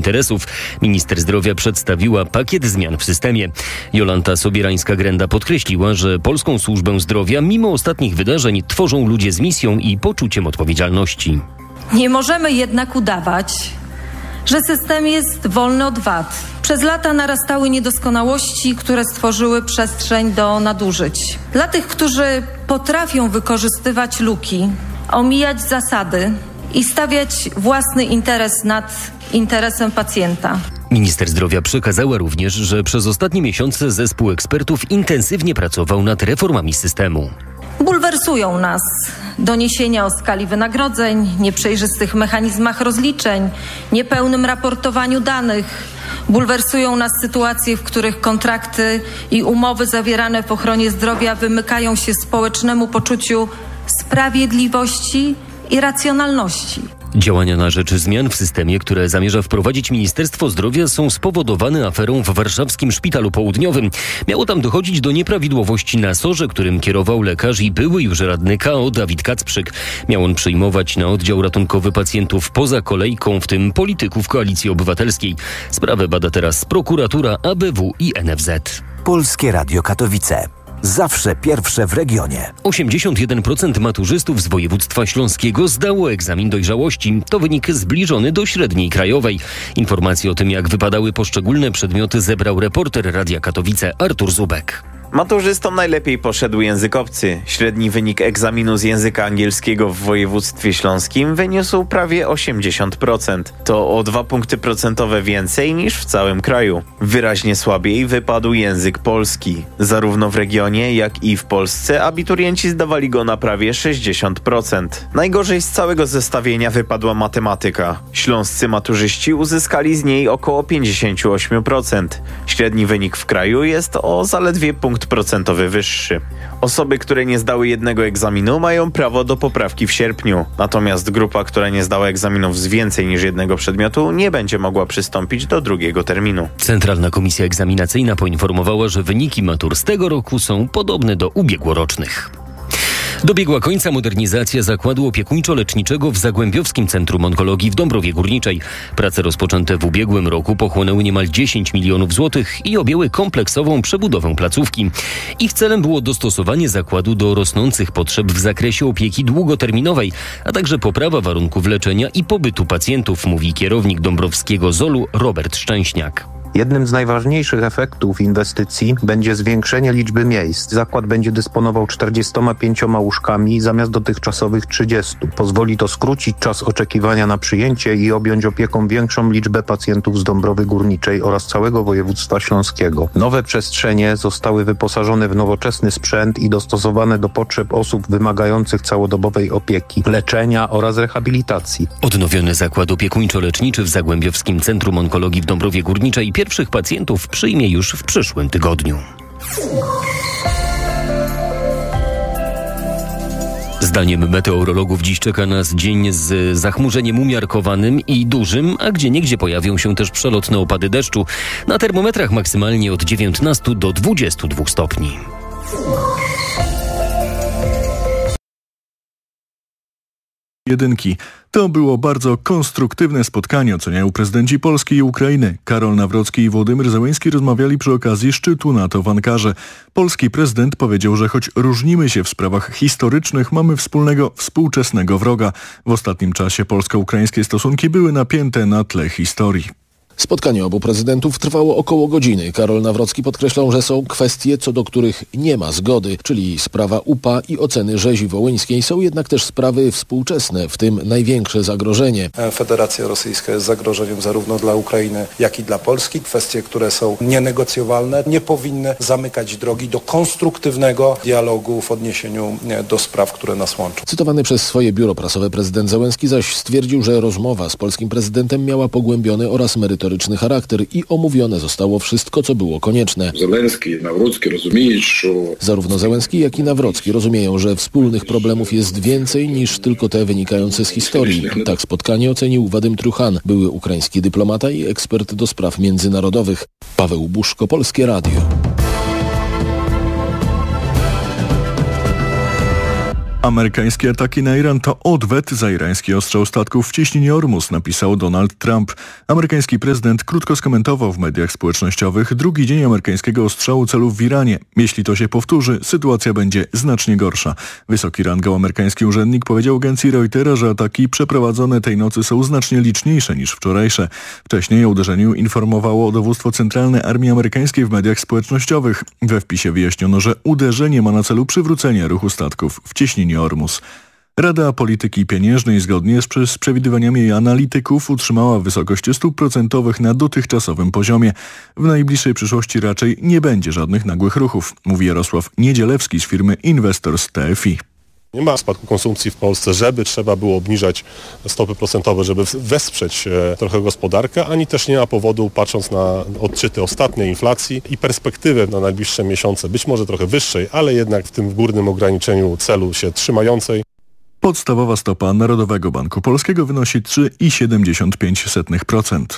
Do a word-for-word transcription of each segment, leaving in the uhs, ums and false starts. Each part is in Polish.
interesów. Minister zdrowia przedstawiła pakiet zmian w systemie. Jolanta Sobierańska-Grenda podkreśliła, że polską służbę zdrowia mimo ostatnich wydarzeń tworzą ludzie z misją i poczuciem odpowiedzialności. Nie możemy jednak udawać, że system jest wolny od wad. Przez lata narastały niedoskonałości, które stworzyły przestrzeń do nadużyć. Dla tych, którzy potrafią wykorzystywać luki, omijać zasady i stawiać własny interes nad interesem pacjenta. Minister zdrowia przekazała również, że przez ostatnie miesiące zespół ekspertów intensywnie pracował nad reformami systemu. Bulwersują nas doniesienia o skali wynagrodzeń, nieprzejrzystych mechanizmach rozliczeń, niepełnym raportowaniu danych. Bulwersują nas sytuacje, w których kontrakty i umowy zawierane w ochronie zdrowia wymykają się społecznemu poczuciu sprawiedliwości i racjonalności. Działania na rzecz zmian w systemie, które zamierza wprowadzić Ministerstwo Zdrowia, są spowodowane aferą w warszawskim Szpitalu Południowym. Miało tam dochodzić do nieprawidłowości na sorze, którym kierował lekarz i były już radny K O Dawid Kacprzyk. Miał on przyjmować na oddział ratunkowy pacjentów poza kolejką, w tym polityków Koalicji Obywatelskiej. Sprawę bada teraz prokuratura, A B W i N F Z. Polskie Radio Katowice. Zawsze pierwsze w regionie. osiemdziesiąt jeden procent maturzystów z województwa śląskiego zdało egzamin dojrzałości. To wynik zbliżony do średniej krajowej. Informacje o tym, jak wypadały poszczególne przedmioty, zebrał reporter Radia Katowice Artur Zubek. Maturzystom najlepiej poszedł język obcy. Średni wynik egzaminu z języka angielskiego w województwie śląskim wyniósł prawie osiemdziesiąt procent. To o dwa punkty procentowe więcej niż w całym kraju. Wyraźnie słabiej wypadł język polski. Zarówno w regionie, jak i w Polsce abiturienci zdawali go na prawie sześćdziesiąt procent. Najgorzej z całego zestawienia wypadła matematyka. Śląscy maturzyści uzyskali z niej około pięćdziesiąt osiem procent. Średni wynik w kraju jest o zaledwie punkt procentowy wyższy. Osoby, które nie zdały jednego egzaminu, mają prawo do poprawki w sierpniu. Natomiast grupa, która nie zdała egzaminów z więcej niż jednego przedmiotu, nie będzie mogła przystąpić do drugiego terminu. Centralna Komisja Egzaminacyjna poinformowała, że wyniki matur z tego roku są podobne do ubiegłorocznych. Dobiegła końca modernizacja zakładu opiekuńczo-leczniczego w Zagłębiowskim Centrum Onkologii w Dąbrowie Górniczej. Prace rozpoczęte w ubiegłym roku pochłonęły niemal dziesięć milionów złotych i objęły kompleksową przebudowę placówki. Ich celem było dostosowanie zakładu do rosnących potrzeb w zakresie opieki długoterminowej, a także poprawa warunków leczenia i pobytu pacjentów, mówi kierownik dąbrowskiego zolu Robert Szczęśniak. Jednym z najważniejszych efektów inwestycji będzie zwiększenie liczby miejsc. Zakład będzie dysponował czterdziestoma pięcioma łóżkami zamiast dotychczasowych trzydziestu. Pozwoli to skrócić czas oczekiwania na przyjęcie i objąć opieką większą liczbę pacjentów z Dąbrowy Górniczej oraz całego województwa śląskiego. Nowe przestrzenie zostały wyposażone w nowoczesny sprzęt i dostosowane do potrzeb osób wymagających całodobowej opieki, leczenia oraz rehabilitacji. Odnowiony zakład opiekuńczo-leczniczy w Zagłębiowskim Centrum Onkologii w Dąbrowie Górniczej pierwszych pacjentów przyjmie już w przyszłym tygodniu. Zdaniem meteorologów dziś czeka nas dzień z zachmurzeniem umiarkowanym i dużym, a gdzieniegdzie pojawią się też przelotne opady deszczu. Na termometrach maksymalnie od dziewiętnastu do dwudziestu dwóch stopni. Jedynki. To było bardzo konstruktywne spotkanie, oceniają prezydenci Polski i Ukrainy. Karol Nawrocki i Wołodymyr Zełenski rozmawiali przy okazji szczytu NATO w Ankarze. Polski prezydent powiedział, że choć różnimy się w sprawach historycznych, mamy wspólnego, współczesnego wroga. W ostatnim czasie polsko-ukraińskie stosunki były napięte na tle historii. Spotkanie obu prezydentów trwało około godziny. Karol Nawrocki podkreślał, że są kwestie, co do których nie ma zgody, czyli sprawa U P A i oceny rzezi wołyńskiej. Są jednak też sprawy współczesne, w tym największe zagrożenie. Federacja Rosyjska jest zagrożeniem zarówno dla Ukrainy, jak i dla Polski. Kwestie, które są nienegocjowalne, nie powinny zamykać drogi do konstruktywnego dialogu w odniesieniu do spraw, które nas łączą. Cytowany przez swoje biuro prasowe prezydent Zełenski zaś stwierdził, że rozmowa z polskim prezydentem miała pogłębiony oraz merytoryczny charakter i omówione zostało wszystko, co było konieczne. Zełenski, Nawrocki rozumieją, że... Zarówno Zełenski, jak i Nawrocki rozumieją, że wspólnych problemów jest więcej niż tylko te wynikające z historii. Tak spotkanie ocenił Wadym Truchan, były ukraiński dyplomata i ekspert do spraw międzynarodowych. Paweł Buszko, Polskie Radio. Amerykańskie ataki na Iran to odwet za irański ostrzał statków w cieśninie Ormus, napisał Donald Trump. Amerykański prezydent krótko skomentował w mediach społecznościowych drugi dzień amerykańskiego ostrzału celów w Iranie. Jeśli to się powtórzy, sytuacja będzie znacznie gorsza. Wysoki rangą amerykański urzędnik powiedział agencji Reutera, że ataki przeprowadzone tej nocy są znacznie liczniejsze niż wczorajsze. Wcześniej o uderzeniu informowało dowództwo centralne Armii Amerykańskiej w mediach społecznościowych. We wpisie wyjaśniono, że uderzenie ma na celu przywrócenie ruchu statków w cieśninie Ormus. Rada Polityki Pieniężnej zgodnie z, z przewidywaniami analityków utrzymała wysokość stóp procentowych na dotychczasowym poziomie. W najbliższej przyszłości raczej nie będzie żadnych nagłych ruchów, mówi Jarosław Niedzielewski z firmy Investors T F I. Nie ma spadku konsumpcji w Polsce, żeby trzeba było obniżać stopy procentowe, żeby wesprzeć trochę gospodarkę, ani też nie ma powodu, patrząc na odczyty ostatniej inflacji i perspektywę na najbliższe miesiące, być może trochę wyższej, ale jednak w tym górnym ograniczeniu celu się trzymającej. Podstawowa stopa Narodowego Banku Polskiego wynosi trzy przecinek siedemdziesiąt pięć procent.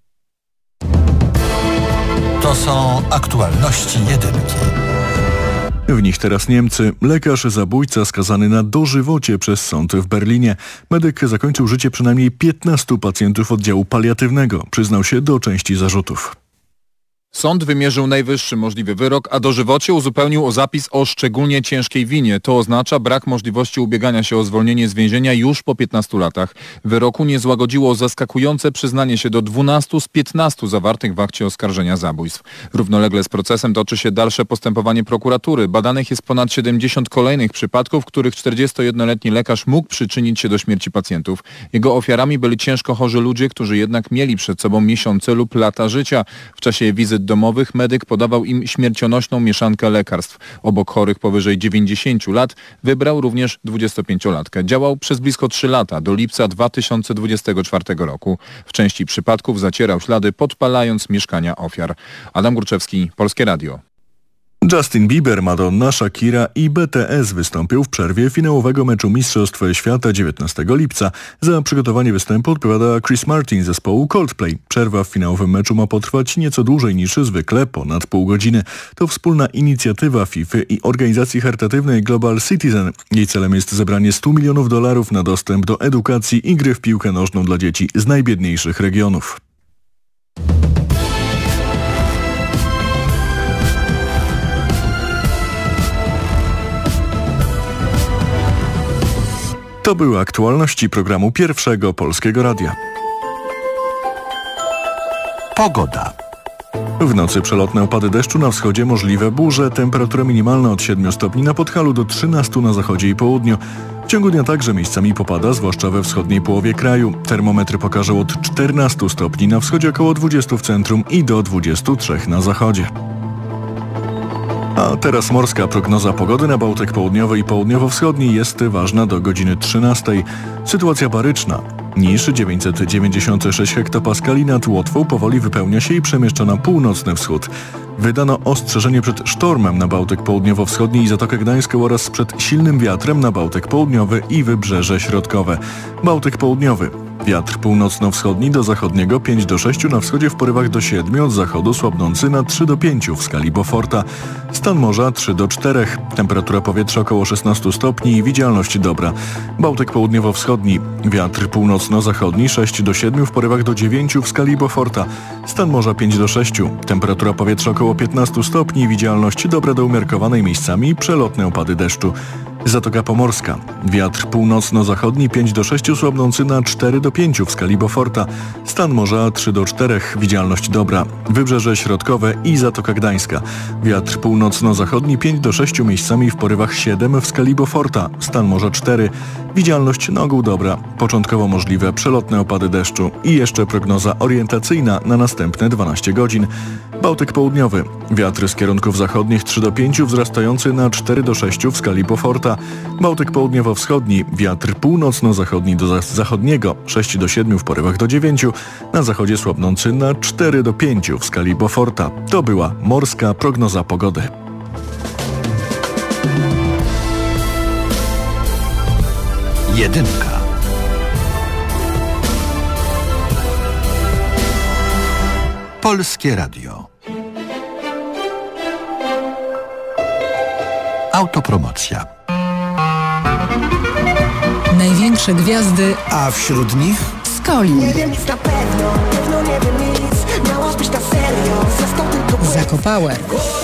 To są aktualności jedynki. W nich teraz Niemcy. Lekarz zabójca skazany na dożywocie przez sąd w Berlinie. Medyk zakończył życie przynajmniej piętnastu pacjentów oddziału paliatywnego. Przyznał się do części zarzutów. Sąd wymierzył najwyższy możliwy wyrok, a dożywocie uzupełnił o zapis o szczególnie ciężkiej winie. To oznacza brak możliwości ubiegania się o zwolnienie z więzienia już po piętnastu latach. Wyroku nie złagodziło zaskakujące przyznanie się do dwunastu z piętnastu zawartych w akcie oskarżenia zabójstw. Równolegle z procesem toczy się dalsze postępowanie prokuratury. Badanych jest ponad siedemdziesiąt kolejnych przypadków, w których czterdziestojednoletni lekarz mógł przyczynić się do śmierci pacjentów. Jego ofiarami byli ciężko chorzy ludzie, którzy jednak mieli przed sobą miesiące lub lata życia. W czasie wizyt domowych medyk podawał im śmiercionośną mieszankę lekarstw. Obok chorych powyżej dziewięćdziesięciu lat wybrał również dwudziestopięciolatkę. Działał przez blisko trzy lata, do lipca dwa tysiące dwudziestego czwartego roku. W części przypadków zacierał ślady, podpalając mieszkania ofiar. Adam Górczewski, Polskie Radio. Justin Bieber, Madonna, Shakira i B T S wystąpią w przerwie finałowego meczu Mistrzostw Świata dziewiętnastego lipca. Za przygotowanie występu odpowiada Chris Martin z zespołu Coldplay. Przerwa w finałowym meczu ma potrwać nieco dłużej niż zwykle, ponad pół godziny. To wspólna inicjatywa FIFA i organizacji charytatywnej Global Citizen. Jej celem jest zebranie stu milionów dolarów na dostęp do edukacji i gry w piłkę nożną dla dzieci z najbiedniejszych regionów. To były aktualności programu Pierwszego Polskiego Radia. Pogoda. W nocy przelotne opady deszczu, na wschodzie możliwe burze, temperatura minimalna od siedmiu stopni na Podhalu do trzynastu na zachodzie i południu. W ciągu dnia także miejscami popada, zwłaszcza we wschodniej połowie kraju. Termometry pokażą od czternastu stopni na wschodzie, około dwudziestu w centrum i do dwudziestu trzech na zachodzie. A teraz morska prognoza pogody na Bałtyk Południowy i Południowo-Wschodni jest ważna do godziny trzynastej. Sytuacja baryczna. Niż dziewięćset dziewięćdziesiąt sześć hektopaskali nad Łotwą powoli wypełnia się i przemieszcza na północny wschód. Wydano ostrzeżenie przed sztormem na Bałtyk Południowo-Wschodni i Zatokę Gdańską oraz przed silnym wiatrem na Bałtyk Południowy i Wybrzeże Środkowe. Bałtyk Południowy. Wiatr północno-wschodni do zachodniego pięć do sześciu, na wschodzie w porywach do siedmiu, od zachodu słabnący na trzy do pięciu w skali Beauforta. Stan morza trzy do czterech, temperatura powietrza około szesnastu stopni i widzialność dobra. Bałtyk południowo-wschodni, wiatr północno-zachodni sześć do siedmiu, w porywach do dziewięciu w skali Beauforta. Stan morza pięć do sześciu, temperatura powietrza około piętnastu stopni, widzialność dobra do umiarkowanej, miejscami przelotne opady deszczu. Zatoka Pomorska. Wiatr północno-zachodni pięć do sześciu, słabnący na cztery do pięciu w skali Beauforta. Stan morza trzy do czterech, widzialność dobra. Wybrzeże Środkowe i Zatoka Gdańska. Wiatr północno-zachodni pięć do sześciu, miejscami w porywach siedem w skali Beauforta. Stan morza cztery, widzialność na ogół dobra. Początkowo możliwe przelotne opady deszczu. I jeszcze prognoza orientacyjna na następne dwanaście godzin. Bałtyk Południowy. Wiatr z kierunków zachodnich trzy do pięciu, wzrastający na cztery do sześciu w skali Beauforta. Bałtyk Południowo-Wschodni. Wiatr północno-zachodni do zachodniego sześć do siedmiu, w porywach do dziewięciu. Na zachodzie słabnący na cztery do pięciu w skali Beauforta. To była morska prognoza pogody. Jedynka. Polskie Radio. Autopromocja. Największe gwiazdy, a wśród nich Skoli. Nie wiem nic na pewno, pewno nie wiem nic. Miałaś być na serio, został tylko Zakopałe.